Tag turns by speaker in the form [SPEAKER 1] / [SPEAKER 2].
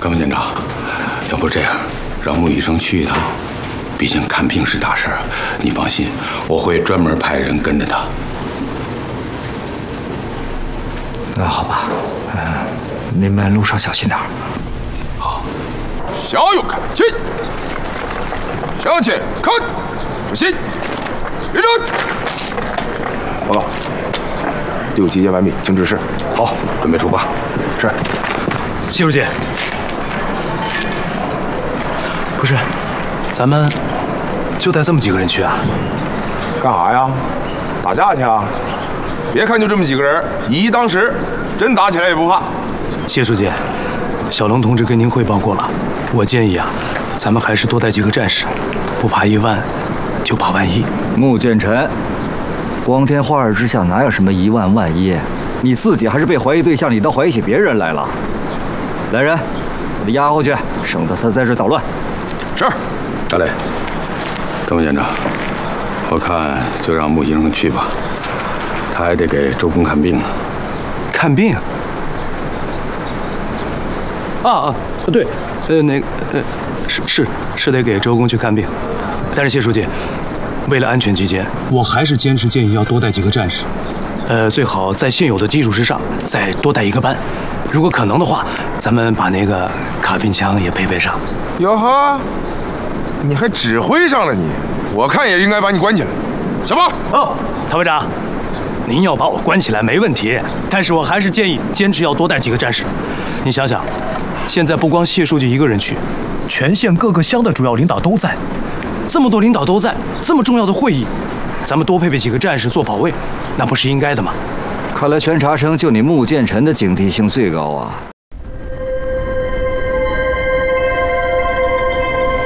[SPEAKER 1] 干部检长，要不这样，让穆医生去一趟，毕竟看病是大事儿。你放心，我会专门派人跟着他。
[SPEAKER 2] 那好吧，你们路上小心点。
[SPEAKER 1] 好。
[SPEAKER 3] 向右看齐，向前看，小心，立正。报告，6集结完毕，请指示。
[SPEAKER 1] 好，准备出发。
[SPEAKER 3] 是。
[SPEAKER 4] 谢书记，不是，咱们就带这么几个人去啊？
[SPEAKER 3] 干啥呀？打架去啊？别看就这么几个人，以一当十，真打起来也不怕。
[SPEAKER 4] 谢书记，小龙同志跟您汇报过了，我建议啊，咱们还是多带几个战士，不怕1万，就怕万一。
[SPEAKER 2] 穆剑臣，光天化日之下哪有什么1万万一？你自己还是被怀疑对象，你倒怀疑起别人来了。来人，把他押回去，省得他在这捣乱。
[SPEAKER 3] 是。
[SPEAKER 1] 张磊，干部检长，我看就让穆医生去吧，他还得给周公看病呢。
[SPEAKER 4] 看病？对，是得给周公去看病，但是谢书记，为了安全起见，我还是坚持建议要多带几个战士，最好在现有的基础之上再多带1个班，如果可能的话，咱们把那个卡宾枪也配备上。
[SPEAKER 3] 哟呵，你还指挥上了你，我看也应该把你关起来。小包，
[SPEAKER 4] 唐会长，您要把我关起来没问题，但是我还是建议坚持要多带几个战士。你想想，现在不光谢书记一个人去，全县各个乡的主要领导都在，这么多领导都在，这么重要的会议，咱们多配备几个战士做保卫，那不是应该的吗？
[SPEAKER 2] 看来全茶城就你穆剑臣的警惕性最高啊。